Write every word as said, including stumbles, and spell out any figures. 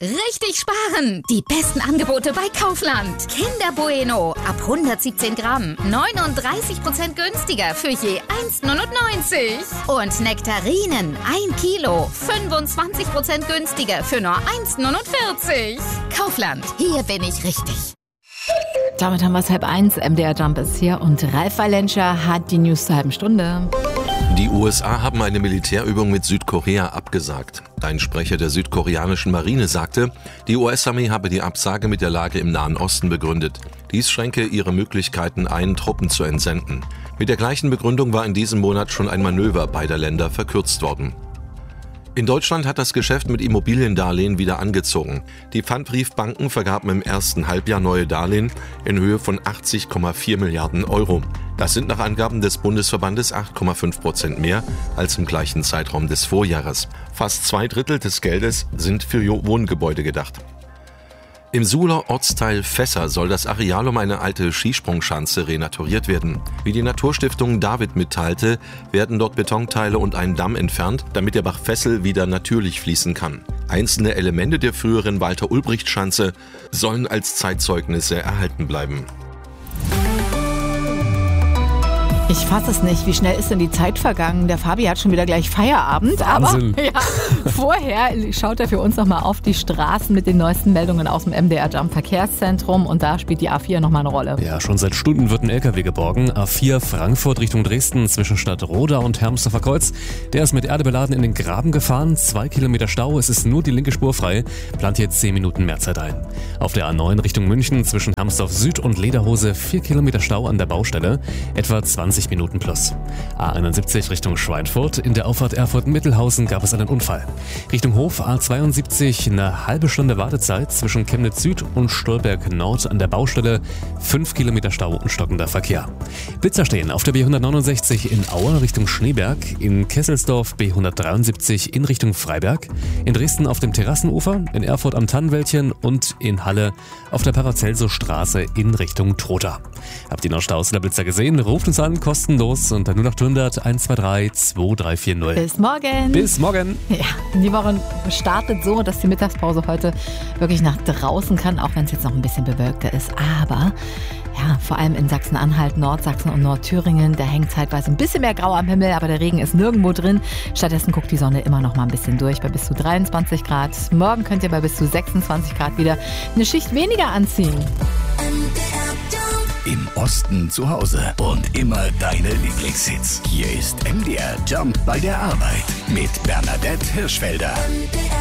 Richtig sparen! Die besten Angebote bei Kaufland. Kinder Bueno ab hundertsiebzehn Gramm. neununddreißig Prozent günstiger für je eins neunundneunzig. Und Nektarinen ein Kilo. fünfundzwanzig Prozent günstiger für nur eins neunundvierzig. Kaufland, hier bin ich richtig. Damit haben wir es halb eins. M D R Jump ist hier und Ralf Valenscher hat die News zur halben Stunde. Die U S A haben eine Militärübung mit Südkorea abgesagt. Ein Sprecher der südkoreanischen Marine sagte, die U S-Armee habe die Absage mit der Lage im Nahen Osten begründet. Dies schränke ihre Möglichkeiten ein, Truppen zu entsenden. Mit der gleichen Begründung war in diesem Monat schon ein Manöver beider Länder verkürzt worden. In Deutschland hat das Geschäft mit Immobiliendarlehen wieder angezogen. Die Pfandbriefbanken vergaben im ersten Halbjahr neue Darlehen in Höhe von achtzig Komma vier Milliarden Euro. Das sind nach Angaben des Bundesverbandes acht Komma fünf Prozent mehr als im gleichen Zeitraum des Vorjahres. Fast zwei Drittel des Geldes sind für Wohngebäude gedacht. Im Suhler Ortsteil Fässer soll das Areal um eine alte Skisprungschanze renaturiert werden. Wie die Naturstiftung David mitteilte, werden dort Betonteile und ein Damm entfernt, damit der Bach Fessel wieder natürlich fließen kann. Einzelne Elemente der früheren Walter-Ulbricht-Schanze sollen als Zeitzeugnisse erhalten bleiben. Ich fasse es nicht. Wie schnell ist denn die Zeit vergangen? Der Fabi hat schon wieder gleich Feierabend. Wahnsinn. Aber ja, vorher schaut er für uns nochmal auf die Straßen mit den neuesten Meldungen aus dem M D R Jump Verkehrszentrum. Und da spielt die A vier nochmal eine Rolle. Ja, schon seit Stunden wird ein L K W geborgen. A vier Frankfurt Richtung Dresden zwischen Stadtroda und Hermsdorfer Kreuz. Der ist mit Erde beladen in den Graben gefahren. Zwei Kilometer Stau. Es ist nur die linke Spur frei. Plant hier zehn Minuten mehr Zeit ein. Auf der A neun Richtung München zwischen Hermsdorf Süd und Lederhose vier Kilometer Stau an der Baustelle. Etwa zwanzig Minuten plus. A einundsiebzig Richtung Schweinfurt. In der Auffahrt Erfurt-Mittelhausen gab es einen Unfall. Richtung Hof A zweiundsiebzig eine halbe Stunde Wartezeit zwischen Chemnitz Süd und Stolberg Nord an der Baustelle. fünf Kilometer Stau und stockender Verkehr. Blitzer stehen auf der B hundertneunundsechzig in Aue Richtung Schneeberg, in Kesselsdorf B hundertdreiundsiebzig in Richtung Freiberg, in Dresden auf dem Terrassenufer, in Erfurt am Tannenwäldchen und in Halle auf der Paracelso-Straße in Richtung Trotha. Habt ihr noch Staus oder Blitzer gesehen? Ruft uns an, kostenlos unter null acht hundert eins zwei drei zwei drei vier null. Bis morgen. Bis morgen. Ja, die Woche startet so, dass die Mittagspause heute wirklich nach draußen kann, auch wenn es jetzt noch ein bisschen bewölkter ist. Aber ja, vor allem in Sachsen-Anhalt, Nordsachsen und Nordthüringen, da hängt zeitweise ein bisschen mehr Grau am Himmel, aber der Regen ist nirgendwo drin. Stattdessen guckt die Sonne immer noch mal ein bisschen durch bei bis zu dreiundzwanzig Grad. Morgen könnt ihr bei bis zu sechsundzwanzig Grad wieder eine Schicht weniger anziehen. Im Osten zu Hause und immer deine Lieblingshits. Hier ist M D R Jump bei der Arbeit mit Bernadette Hirschfelder.